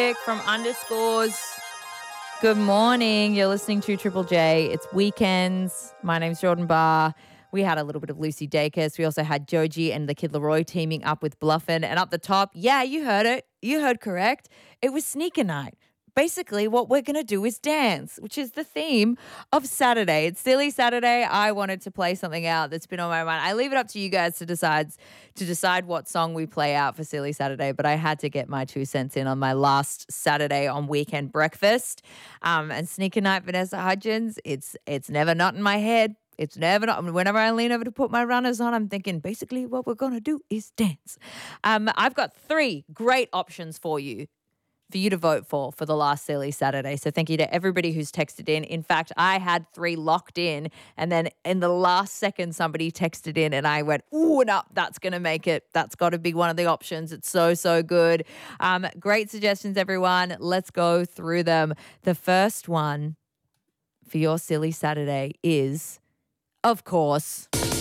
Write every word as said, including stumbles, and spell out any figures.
from Underscores. Good morning. You're listening to Triple J. It's weekends. My name's Jordan Barr. We had a little bit of Lucy Dacus. We also had Joji and the Kid Laroi teaming up with Bluffin. And up the top, yeah, you heard it. You heard correct. It was sneaker night. Basically, what we're going to do is dance, which is the theme of Saturday. It's Silly Saturday. I wanted to play something out that's been on my mind. I leave it up to you guys to decide to decide what song we play out for Silly Saturday, but I had to get my two cents in on my last Saturday on Weekend Breakfast. Um, and Sneaker Night, Vanessa Hudgens, it's it's never not in my head. It's never not. Whenever I lean over to put my runners on, I'm thinking basically what we're going to do is dance. Um, I've got three great options for you. For you to vote for for the last Silly Saturday. So thank you to everybody who's texted in. In fact, I had three locked in, and then in the last second, somebody texted in, and I went, ooh, no, that's going to make it. That's got to be one of the options. It's so, so good. Um, great suggestions, everyone. Let's go through them. The first one for your Silly Saturday is, of course,